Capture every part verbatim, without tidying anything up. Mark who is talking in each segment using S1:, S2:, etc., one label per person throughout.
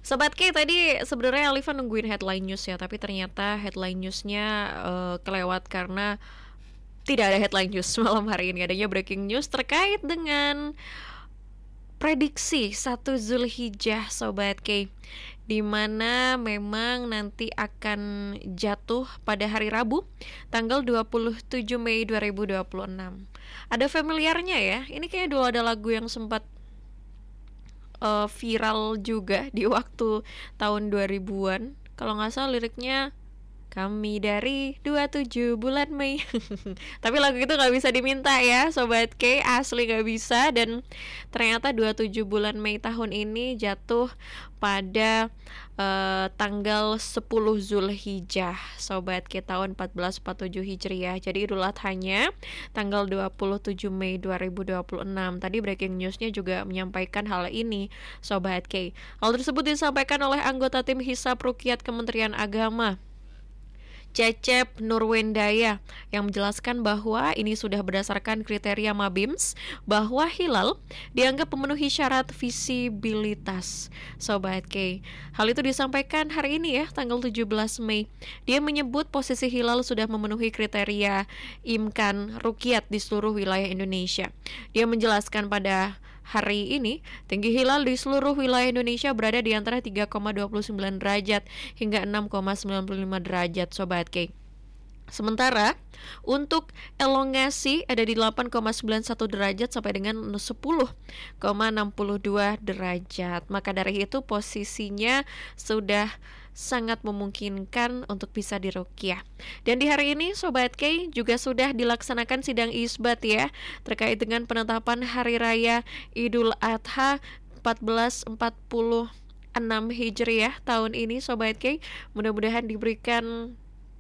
S1: Sobat K, tadi sebenarnya Alifa nungguin headline news ya, tapi ternyata headline newsnya uh, kelewat karena tidak ada headline news malam hari ini. Adanya breaking news terkait dengan prediksi satu Zulhijjah Sobat K, di mana memang nanti akan jatuh pada hari Rabu tanggal dua puluh tujuh Mei dua ribu dua puluh enam. Ada familiarnya ya. Ini kayak dulu ada lagu yang sempat uh, viral juga di waktu tahun dua ribuan. Kalau nggak salah liriknya kami dari dua puluh tujuh bulan Mei. Tapi lagu itu gak bisa diminta ya Sobat K, asli gak bisa. Dan ternyata dua puluh tujuh bulan Mei tahun ini jatuh pada uh, tanggal sepuluh Zulhijjah Sobat K, tahun empat belas empat puluh tujuh Hijriah. Jadi Idul Adhanya tanggal dua puluh tujuh Mei dua ribu dua puluh enam. Tadi breaking newsnya juga menyampaikan hal ini Sobat K. Hal tersebut disampaikan oleh anggota tim Hisab Ruqyat Kementerian Agama, Cecep Nurwendaya, yang menjelaskan bahwa ini sudah berdasarkan kriteria Mabims bahwa hilal dianggap memenuhi syarat visibilitas Sobat K. Hal itu disampaikan hari ini ya, tanggal tujuh belas Mei. Dia menyebut posisi hilal sudah memenuhi kriteria Imkan Ruqyat di seluruh wilayah Indonesia. Dia menjelaskan pada hari ini, tinggi hilal di seluruh wilayah Indonesia berada di antara tiga koma dua sembilan derajat hingga enam koma sembilan lima derajat Sobat K. Sementara untuk elongasi ada di delapan koma sembilan satu derajat sampai dengan sepuluh koma enam dua derajat. Maka dari itu posisinya sudah sangat memungkinkan untuk bisa diruqyah. Dan di hari ini Sobat K juga sudah dilaksanakan sidang isbat ya, terkait dengan penetapan hari raya Idul Adha seribu empat ratus empat puluh enam Hijriah tahun ini Sobat K. Mudah-mudahan diberikan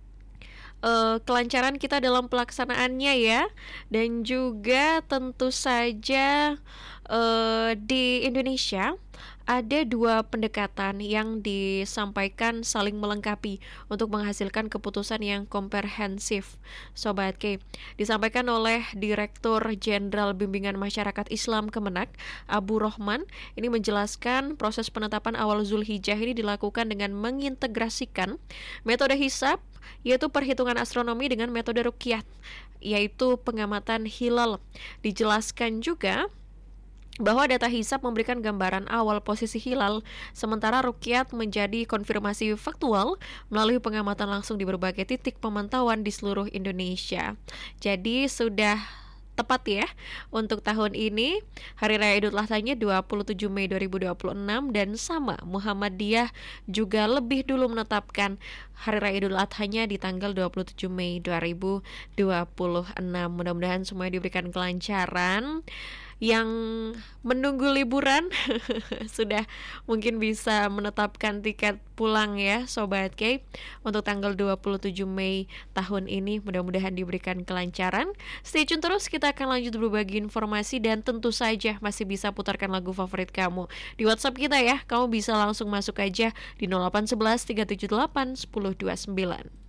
S1: uh, kelancaran kita dalam pelaksanaannya ya. Dan juga tentu saja uh, di Indonesia ada dua pendekatan yang disampaikan saling melengkapi untuk menghasilkan keputusan yang komprehensif Sobat K. Disampaikan oleh Direktur Jenderal Bimbingan Masyarakat Islam Kemenak, Abu Rohman. Ini menjelaskan proses penetapan awal Zulhijjah ini dilakukan dengan mengintegrasikan metode hisab, yaitu perhitungan astronomi, dengan metode ruqyat, yaitu pengamatan hilal. Dijelaskan juga bahwa data hisab memberikan gambaran awal posisi hilal, sementara ruqyat menjadi konfirmasi faktual melalui pengamatan langsung di berbagai titik pemantauan di seluruh Indonesia. Jadi sudah tepat ya untuk tahun ini Hari Raya Idul Adhanya dua puluh tujuh Mei dua ribu dua puluh enam, dan sama Muhammadiyah juga lebih dulu menetapkan Hari Raya Idul Adhanya di tanggal dua puluh tujuh Mei dua ribu dua puluh enam. Mudah-mudahan semuanya diberikan kelancaran. Yang menunggu liburan sudah mungkin bisa menetapkan tiket pulang ya Sobat K untuk tanggal dua puluh tujuh Mei tahun ini. Mudah-mudahan diberikan kelancaran. Stay tune terus, kita akan lanjut berbagi informasi, dan tentu saja masih bisa putarkan lagu favorit kamu di WhatsApp kita ya. Kamu bisa langsung masuk aja di nol delapan satu satu tiga tujuh delapan satu nol dua sembilan.